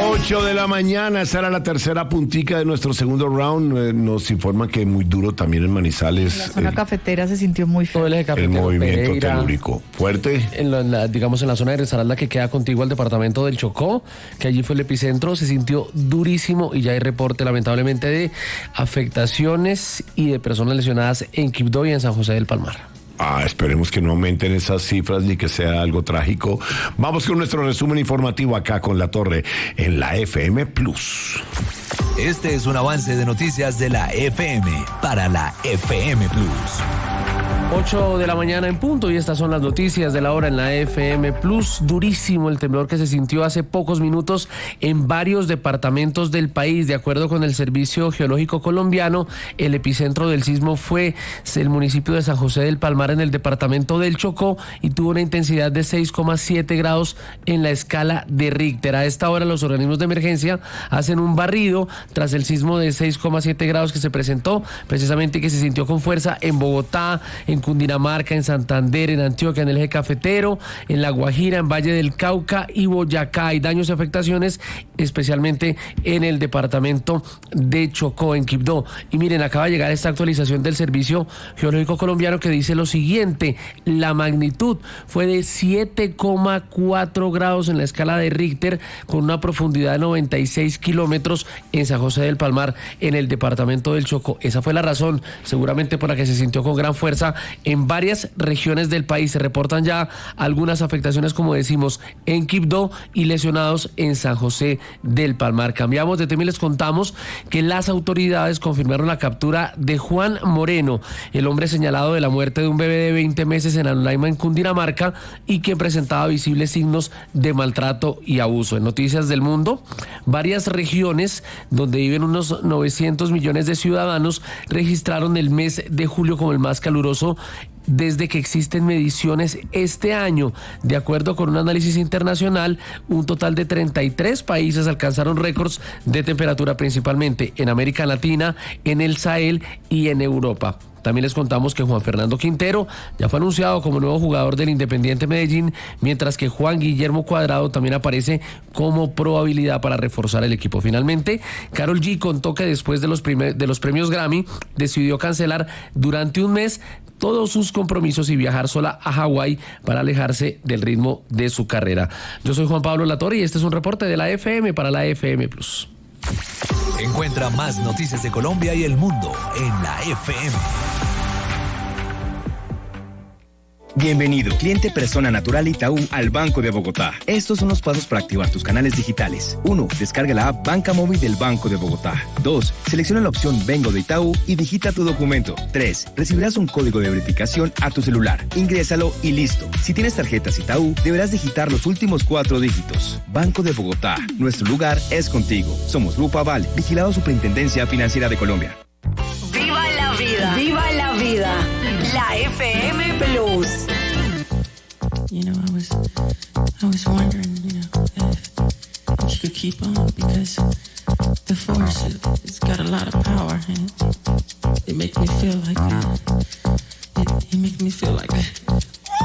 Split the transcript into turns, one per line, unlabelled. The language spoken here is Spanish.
8 de la mañana, esa era la tercera puntica de nuestro segundo round. Nos informan que muy duro también en Manizales.
En la zona cafetera se sintió muy feo.
El movimiento telúrico. ¿Fuerte?
Digamos en la zona de Risaralda que queda contigo al departamento del Chocó, que allí fue el epicentro, se sintió durísimo y ya hay reporte lamentablemente de afectaciones y de personas lesionadas en Quibdó y en San José del Palmar.
Esperemos que no aumenten esas cifras ni que sea algo trágico. Vamos con nuestro resumen informativo acá con La Torre en la FM Plus.
Este es un avance de noticias de la FM para la FM Plus.
8 de la mañana en punto y estas son las noticias de la hora en la FM Plus. Durísimo el temblor que se sintió hace pocos minutos en varios departamentos del país. De acuerdo con el Servicio Geológico Colombiano, el epicentro del sismo fue el municipio de San José del Palmar en el departamento del Chocó y tuvo una intensidad de 6,7 grados en la escala de Richter. A esta hora los organismos de emergencia hacen un barrido tras el sismo de 6,7 grados que se presentó, precisamente que se sintió con fuerza en Bogotá, en Cundinamarca, en Santander, en Antioquia, en el eje cafetero, en La Guajira, en Valle del Cauca y Boyacá. Hay daños y afectaciones, especialmente en el departamento de Chocó, en Quibdó. Y miren, acaba de llegar esta actualización del Servicio Geológico Colombiano que dice lo siguiente: la magnitud fue de 7,4 grados en la escala de Richter, con una profundidad de 96 kilómetros en San José del Palmar, en el departamento del Chocó. Esa fue la razón, seguramente, por la que se sintió con gran fuerza en varias regiones del país. Se reportan ya algunas afectaciones, como decimos, en Quibdó y lesionados en San José del Palmar. Cambiamos de tema y les contamos que las autoridades confirmaron la captura de Juan Moreno, el hombre señalado de la muerte de un bebé de 20 meses en Anolaima, en Cundinamarca, y que presentaba visibles signos de maltrato y abuso. En Noticias del Mundo, varias regiones donde viven unos 900 millones de ciudadanos registraron el mes de julio como el más caluroso desde que existen mediciones este año. De acuerdo con un análisis internacional, un total de 33 países alcanzaron récords de temperatura, principalmente en América Latina, en el Sahel y en Europa. También les contamos que Juan Fernando Quintero ya fue anunciado como nuevo jugador del Independiente Medellín, mientras que Juan Guillermo Cuadrado también aparece como probabilidad para reforzar el equipo. Finalmente, Karol G contó que después de los premios Grammy decidió cancelar durante un mes todos sus compromisos y viajar sola a Hawái para alejarse del ritmo de su carrera. Yo soy Juan Pablo Latorre y este es un reporte de la FM para la FM Plus.
Encuentra más noticias de Colombia y el mundo en la FM.
Bienvenido, cliente persona natural Itaú al Banco de Bogotá. Estos son los pasos para activar tus canales digitales. 1. Descarga la app Banca Móvil del Banco de Bogotá. 2. Selecciona la opción Vengo de Itaú y digita tu documento. 3. Recibirás un código de verificación a tu celular. Ingrésalo y listo. Si tienes tarjetas Itaú, deberás digitar los últimos 4 dígitos. Banco de Bogotá. Nuestro lugar es contigo. Somos Grupo Aval, vigilado Superintendencia Financiera de Colombia.
¡Viva la vida! ¡Viva la vida! La FM Plus.
You know, I was wondering, if she could keep on, because the force, it's got a lot of power, and it makes me feel like that. It makes me feel like